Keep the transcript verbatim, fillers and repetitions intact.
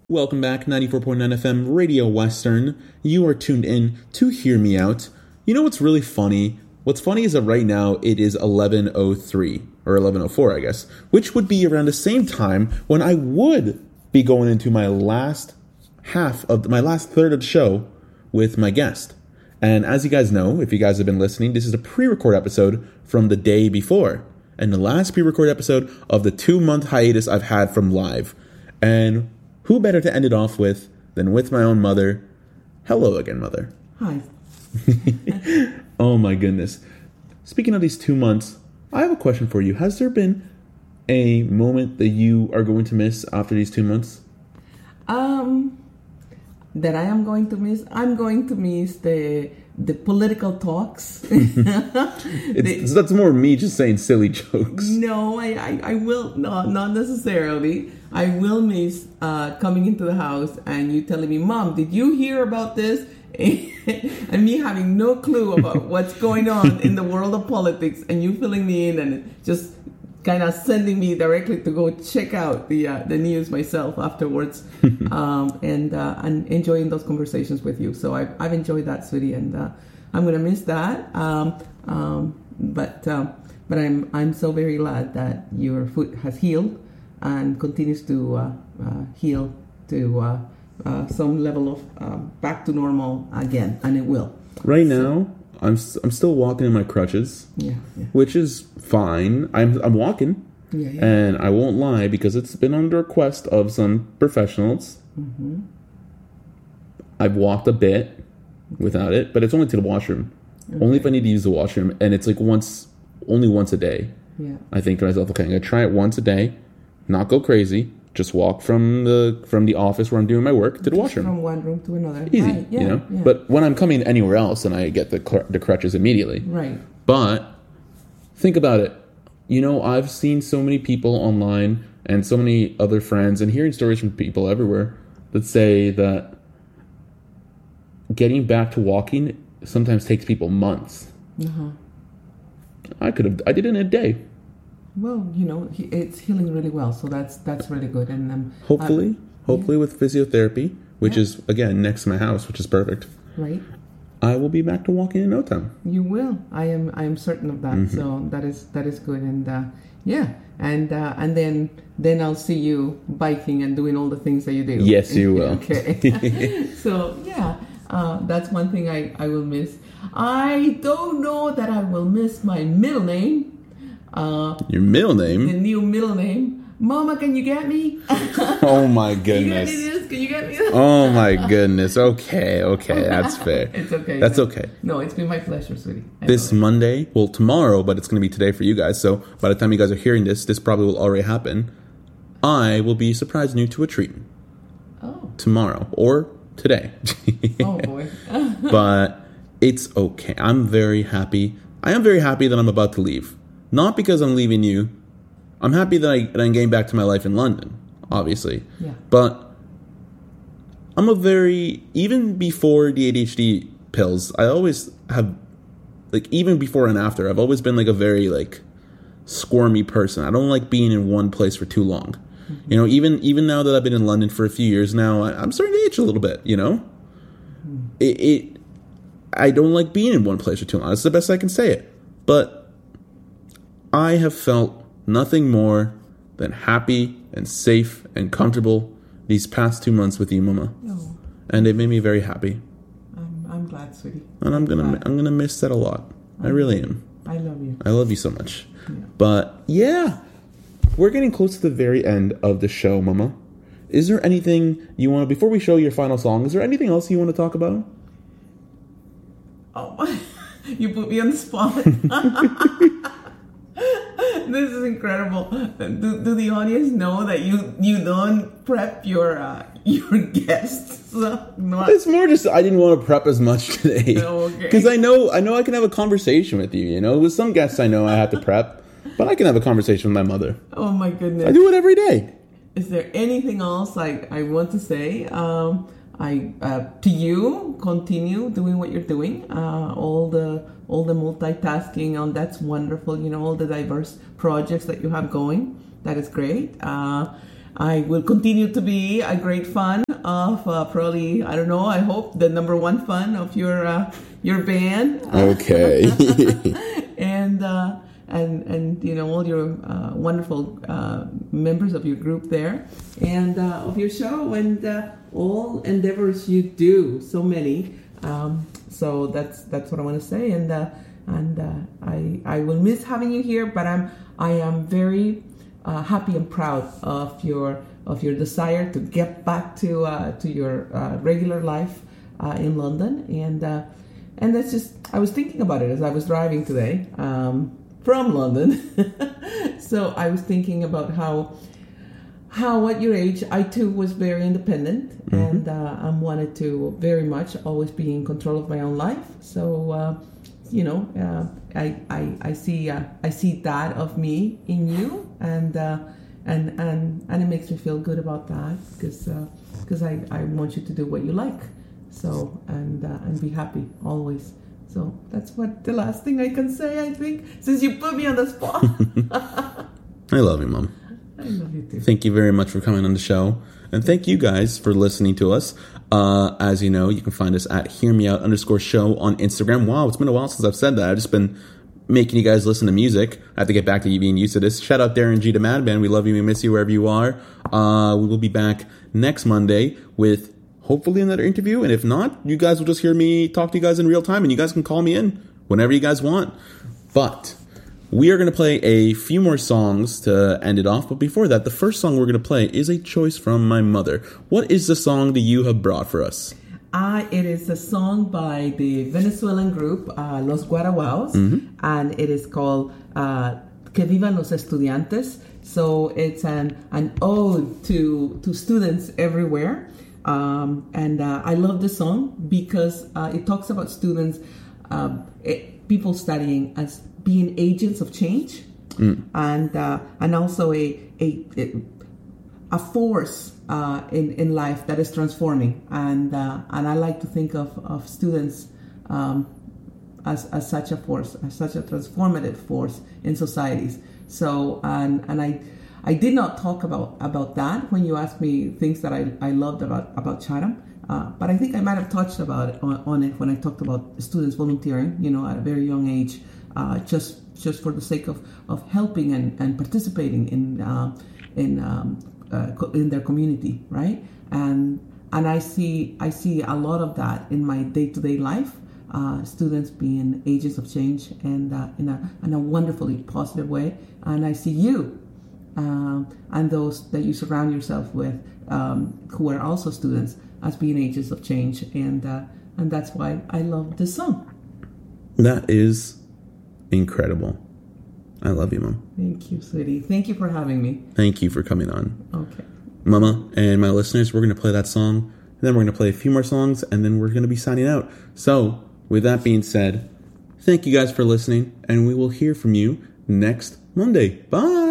Welcome back, ninety-four point nine F M Radio Western. You are tuned in to Hear Me Out. You know what's really funny? What's funny is that right now it is eleven oh three, or eleven oh four, I guess, which would be around the same time when I would be going into my last half of my last third of the show with my guest. And as you guys know, if you guys have been listening, this is a pre-record episode from the day before, and the last pre-record episode of the two-month hiatus I've had from live. And who better to end it off with than with my own mother? Hello again, Mother. Hi. Oh my goodness. Speaking of these two months, I have a question for you. Has there been a moment that you are going to miss after these two months? Um, that I am going to miss? I'm going to miss the the political talks. it's, the, that's more me just saying silly jokes. No, I, I, I will, no, not necessarily. I will miss uh, coming into the house and you telling me, Mom, did you hear about this? And me having no clue about what's going on in the world of politics, and you filling me in and just kind of sending me directly to go check out the uh, the news myself afterwards, um, and uh, and enjoying those conversations with you. So I've I've enjoyed that, sweetie, and uh, I'm gonna miss that. Um, um, but um, but I'm I'm so very glad that your foot has healed and continues to uh, uh, heal to uh, uh, some level of uh, back to normal again, and it will. Right now, I'm I'm still walking in my crutches, yeah, yeah. which is fine. I'm I'm walking, yeah, yeah. and I won't lie because it's been on the request of some professionals. Mm-hmm. I've walked a bit without it, but it's only to the washroom. Okay. Only if I need to use the washroom, and it's like once, only once a day. Yeah. I think to myself, okay, I'm gonna try it once a day, not go crazy. Just walk from the from the office where I'm doing my work to the Just washroom. From one room to another. Easy, right. yeah, you know. Yeah. But when I'm coming anywhere else, then I get the cr- the crutches immediately. Right. But think about it. You know, I've seen so many people online and so many other friends, and hearing stories from people everywhere that say that getting back to walking sometimes takes people months. Uh-huh. I could have. I did it in a day. Well, you know, he, it's healing really well, so that's that's really good. And um, hopefully, uh, hopefully yeah. with physiotherapy, which yeah. is again next to my house, which is perfect. Right. I will be back to walking in no time. You will. I am. I am certain of that. Mm-hmm. So that is that is good. And uh, yeah, and uh, and then then I'll see you biking and doing all the things that you do. Yes, you will. Okay. So yeah, uh, that's one thing I I will miss. I don't know that I will miss my middle name. Uh, Your middle name? The new middle name. Mama, can you get me? Oh my goodness. Can you get me this? Can you get me that? Oh my goodness. Okay, okay, that's fair. It's okay. That's no, okay. No, it's been my pleasure, sweetie. I this Monday, well, tomorrow, but it's going to be today for you guys. So by the time you guys are hearing this, this probably will already happen. I will be surprising you to a treat. Oh. Tomorrow or today. Oh boy. But it's okay. I'm very happy. I am very happy that I'm about to leave. Not because I'm leaving you. I'm happy that, I, that I'm getting back to my life in London, obviously. Yeah. But I'm a very, even before the A D H D pills, I always have, like, even before and after, I've always been, like, a very, like, squirmy person. I don't like being in one place for too long. Mm-hmm. You know, even even now that I've been in London for a few years now, I, I'm starting to itch a little bit, you know? Mm-hmm. It, it, I don't like being in one place for too long. That's the best I can say it. But I have felt nothing more than happy and safe and comfortable these past two months with you, Mama. Oh. And it made me very happy. I'm I'm glad, sweetie. And I'm gonna glad. I'm gonna miss that a lot. I really am. I love you. I love you so much. Yeah. But yeah, we're getting close to the very end of the show, Mama. Is there anything you want to, before we show your final song, is there anything else you want to talk about? Oh, you put me on the spot. This is incredible. Do, do the audience know that you you don't prep your uh, your guests? Not... It's more just I didn't want to prep as much today. Oh, okay. Because I know I know I can have a conversation with you. You know, with some guests I know I have to prep, but I can have a conversation with my mother. Oh my goodness! I do it every day. Is there anything else like I want to say? Um, I uh, to you, continue doing what you're doing. Uh, all the all the multitasking, and that's wonderful. You know, all the diverse projects that you have going. That is great. Uh, I will continue to be a great fan of uh, probably, I don't know, I hope the number one fan of your uh, your band. Okay. and uh, and and you know all your uh, wonderful uh, members of your group there, and uh, of your show, and uh, all endeavors you do. So many. Um, so that's that's what I want to say, and uh, and uh, I I will miss having you here, but I'm I am very uh, happy and proud of your of your desire to get back to uh, to your uh, regular life uh, in London, and uh, and that's just I was thinking about it as I was driving today um, from London. So I was thinking about how. How at your age, I too was very independent, mm-hmm. and uh, I wanted to very much always be in control of my own life. So, uh, you know, uh, I, I I see uh, I see that of me in you, and uh, and and and it makes me feel good about that because because uh, I, I want you to do what you like, so and uh, and be happy always. So that's what the last thing I can say. I think since you put me on the spot. I love you, Mom. I love you too. Thank you very much for coming on the show. And thank you guys for listening to us. Uh, as you know, you can find us at Hear Me Out underscore show on Instagram. Wow, it's been a while since I've said that. I've just been making you guys listen to music. I have to get back to you being used to this. Shout out Darren G to Madman. We love you. We miss you wherever you are. Uh, we will be back next Monday with hopefully another interview. And if not, you guys will just hear me talk to you guys in real time. And you guys can call me in whenever you guys want. But we are going to play a few more songs to end it off. But before that, the first song we're going to play is a choice from my mother. What is the song that you have brought for us? Uh, it is a song by the Venezuelan group uh, Los Guaraguaos, mm-hmm. and it is called uh, Que Vivan los Estudiantes. So it's an, an ode to, to students everywhere. Um, and uh, I love the song because uh, it talks about students, uh, it, people studying as being agents of change, mm. and uh, and also a a a force uh, in in life that is transforming, and uh, and I like to think of of students um, as as such a force, as such a transformative force in societies. So and and I I did not talk about about that when you asked me things that I, I loved about about Chatham. Uh, but I think I might have touched about it on, on it when I talked about students volunteering, you know, at a very young age. Uh, just just for the sake of, of helping and, and participating in uh, in um, uh, co- in their community, right? And and I see I see a lot of that in my day to day life. Uh, students being agents of change, and uh, in a in a wonderfully positive way. And I see you um, and those that you surround yourself with, um, who are also students, as being agents of change, and uh, and that's why I love this song. That is incredible. I love you, Mom. Thank you, sweetie. Thank you for having me. Thank you for coming on. Okay. Mama and my listeners, we're going to play that song, and then we're going to play a few more songs, and then we're going to be signing out. So, with that being said, thank you guys for listening, and we will hear from you next Monday. Bye!